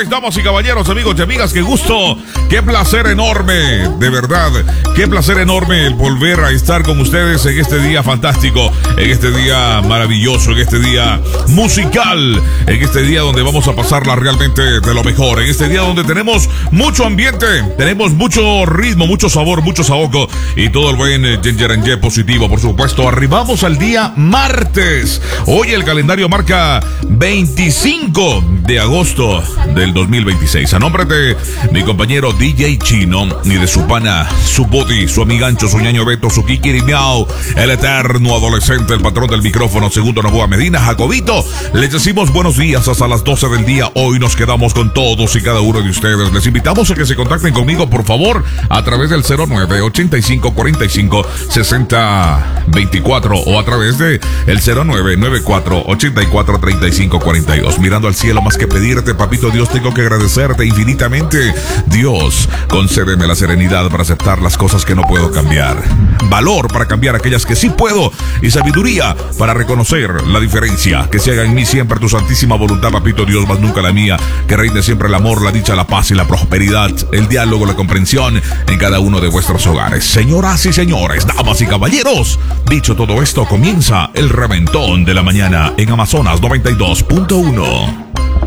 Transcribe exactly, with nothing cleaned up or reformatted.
señores, damas y caballeros, amigos y amigas, qué gusto, qué placer enorme, de verdad, qué placer enorme el volver a estar con ustedes en este día fantástico, en este día maravilloso, en este día musical, en este día donde vamos a pasarla realmente de lo mejor, en este día donde tenemos mucho ambiente, tenemos mucho ritmo, mucho sabor, mucho saoco y todo el buen ginger and ye positivo, por supuesto. Arribamos al día martes. Hoy el calendario marca veinticinco de agosto del dos mil veintiséis. A nombre de mi compañero D J Chino y de su pana, su body, su amigancho, su ñaño Beto, su kikiri miau, el eterno adolescente, el patrón del micrófono, segundo Novoa Medina, Jacobito, les decimos buenos días hasta las doce del día. Hoy nos quedamos con todos y cada uno de ustedes. Les invitamos a que se contacten conmigo, por favor, a través del cero nueve ochenta y cinco cuarenta y cinco sesenta veinticuatro o a través de el cero nueve noventa y cuatro ochenta y cuatro treinta y cinco cuarenta y dos. Mirando al cielo, más que pedirte, papito Dios, tengo que agradecerte infinitamente. Dios, concédeme la serenidad para aceptar las cosas que no puedo cambiar, valor para cambiar aquellas que sí puedo y sabiduría para reconocer la diferencia. Que se haga en mí siempre tu santísima voluntad, papito Dios, más nunca la mía. Que reine siempre el amor, la dicha, la paz y la prosperidad, el diálogo, la comprensión en cada uno de vuestros hogares. Señoras y señores, damas y caballeros, dicho todo esto, comienza el reventón de la mañana en Amazonas noventa y dos punto uno.